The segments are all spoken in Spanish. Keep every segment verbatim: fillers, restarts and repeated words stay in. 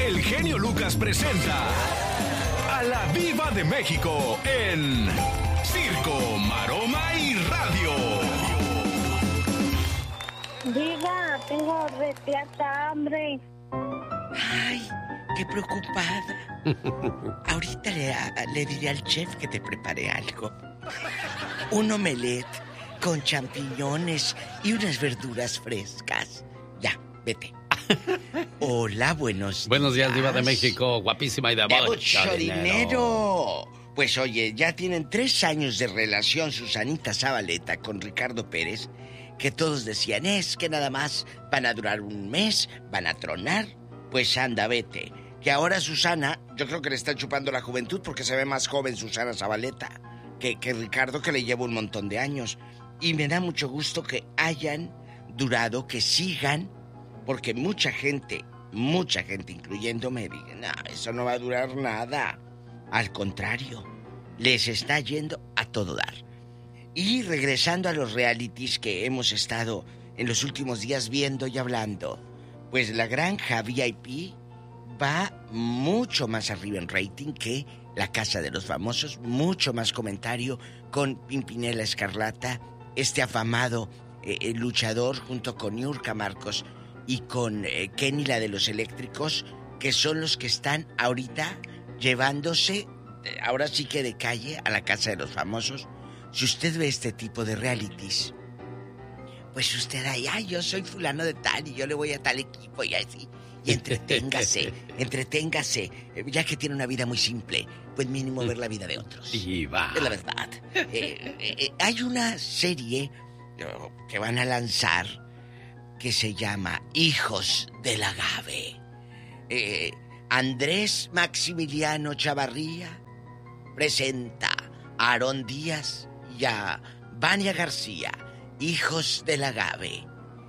el genio Lucas presenta a la Viva de México en Circo, Maroma y Radio. Diga, tengo reteata hambre. Ay, qué preocupada. Ahorita le, le diré al chef que te prepare algo. Un omelette con champiñones y unas verduras frescas. Ya, vete. Hola, buenos días. Buenos días, Diva de México, guapísima y de, de mucho mucho dinero. dinero. Pues oye, ya tienen tres años de relación Susanita Zabaleta con Ricardo Pérez, que todos decían, es que nada más van a durar un mes, van a tronar. Pues anda, vete. Que ahora Susana, yo creo que le está chupando la juventud porque se ve más joven Susana Zabaleta que, que Ricardo, que le lleva un montón de años. Y me da mucho gusto que hayan durado, que sigan, porque mucha gente, mucha gente, incluyéndome, dice, no, eso no va a durar nada. Al contrario, les está yendo a todo dar. Y regresando a los realities que hemos estado en los últimos días viendo y hablando, pues la Granja V I P va mucho más arriba en rating que La Casa de los Famosos, mucho más comentario con Pimpinela Escarlata, este afamado eh, luchador junto con Niurka Marcos y con eh, Kenny, la de los eléctricos, que son los que están ahorita llevándose, eh, ahora sí que de calle, a La Casa de los Famosos. Si usted ve este tipo de realities, pues usted ahí, ay, yo soy fulano de tal y yo le voy a tal equipo y así. Y entreténgase, entreténgase. Ya que tiene una vida muy simple, pues mínimo ver la vida de otros. Sí, va. Es la verdad. Eh, eh, eh, hay una serie que van a lanzar que se llama Hijos del Agave. Eh, Andrés Maximiliano Chavarría presenta a Aarón Díaz y a Vania García, Hijos del Agave.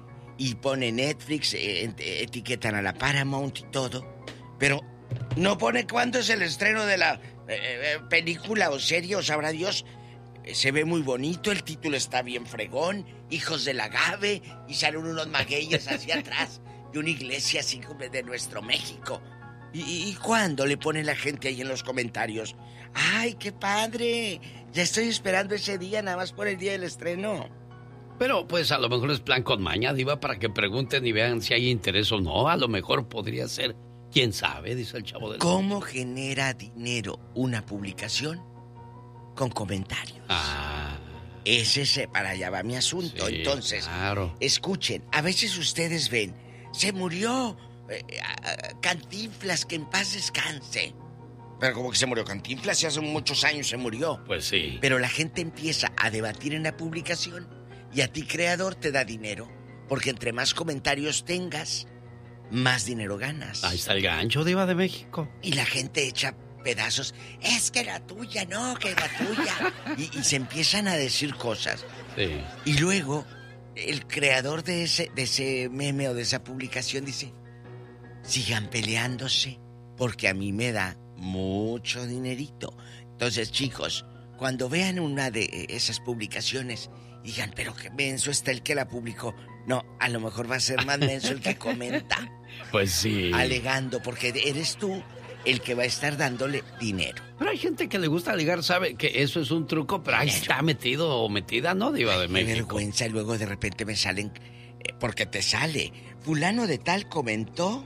Y pone Netflix, eh, etiquetan a la Paramount y todo, pero no pone cuándo es el estreno de la eh, película o serie, o sabrá Dios. Eh, se ve muy bonito, el título está bien fregón, Hijos del Agave, y salen unos magueyes hacia atrás, y una iglesia así como de nuestro México. ¿Y, y cuándo le pone la gente ahí en los comentarios? ¡Ay, qué padre! Ya estoy esperando ese día, nada más por el día del estreno. Pero pues a lo mejor es plan con maña, Diva, para que pregunten y vean si hay interés o no. A lo mejor podría ser, quién sabe, dice el chavo del... ¿Cómo genera dinero una publicación? Con comentarios. Ah. Ese es, para allá va mi asunto. Sí, entonces, claro. Escuchen, a veces ustedes ven, se murió eh, Cantinflas, que en paz descanse. Pero como que se murió Cantinflas, si hace muchos años se murió. Pues sí. Pero la gente empieza a debatir en la publicación y a ti, creador, te da dinero. Porque entre más comentarios tengas, más dinero ganas. Ahí está el gancho, Diva de México. Y la gente echa pedazos. Es que la tuya, no, que la tuya. y, y se empiezan a decir cosas. Sí. Y luego, el creador de ese, de ese meme o de esa publicación dice, sigan peleándose, porque a mí me da mucho dinerito. Entonces, chicos, cuando vean una de esas publicaciones, digan, pero qué menso está el que la publicó. No, a lo mejor va a ser más menso el que comenta. Pues sí. Alegando, porque eres tú el que va a estar dándole dinero. Pero hay gente que le gusta ligar, sabe que eso es un truco, pero ahí está metido o metida, ¿no, Diva de México? Qué vergüenza, y luego de repente me salen, eh, porque te sale, fulano de tal comentó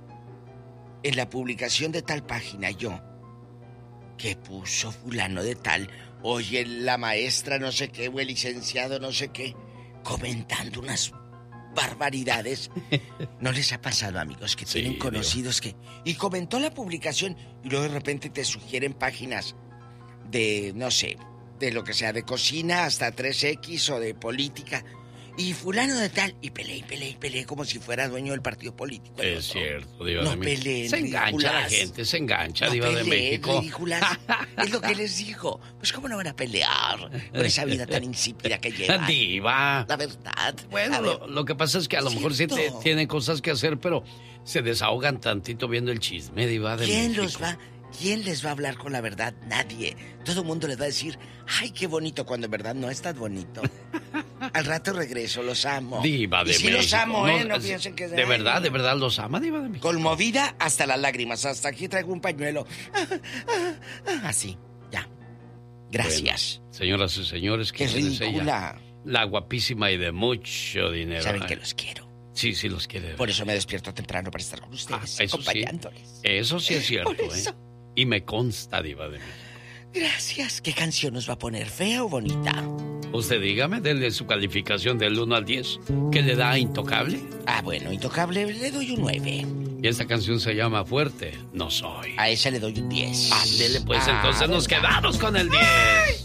en la publicación de tal página. Yo, ¿qué puso fulano de tal? Oye, la maestra no sé qué, o el licenciado no sé qué, comentando unas barbaridades. ¿No les ha pasado, amigos, que Sí, tienen conocidos Dios. que... Y comentó la publicación y luego de repente te sugieren páginas de, no sé, de lo que sea, de cocina hasta tres equis o de política. Y fulano de tal, y peleé, y peleé, y peleé como si fuera dueño del partido político. Es cierto, Diva no de México. Peleen, se engancha ridículas. la gente, se engancha, No Diva de peleen, México. ridículas. Es lo que les digo. Pues cómo no van a pelear con esa vida tan insípida que llevan. Diva. La verdad. Bueno, lo, lo que pasa es que a lo mejor sí te, tienen cosas que hacer, pero se desahogan tantito viendo el chisme, Diva de ¿Quién México. los va? ¿Quién les va a hablar con la verdad? Nadie. Todo el mundo les va a decir, ay, qué bonito, cuando en verdad no es tan bonito. Al rato regreso, los amo. Diva de y sí México. los amo, ¿eh? No, no piensen que... De verdad, de verdad los ama, Diva de México. Conmovida hasta las lágrimas. Hasta aquí traigo un pañuelo. Así, ya. Gracias. Bueno, señoras y señores, qué es ridícula. Ella? La guapísima y de mucho dinero. Saben Ay. que los quiero. Sí, sí los quiere. Por eso me despierto temprano para estar con ustedes, ah, eso acompañándoles. Sí. Eso sí es cierto, Por eso. ¿eh? Y me consta, Diva de México. Gracias. ¿Qué canción nos va a poner? ¿Fea o bonita? Usted dígame, denle su calificación del uno al diez. ¿Qué le da a Intocable? Ah, bueno, Intocable le doy un nueve. Y esta canción se llama Fuerte, No Soy. A esa le doy un diez. Ándele, pues ah, entonces nos ¿verdad? quedamos con el diez. Ay,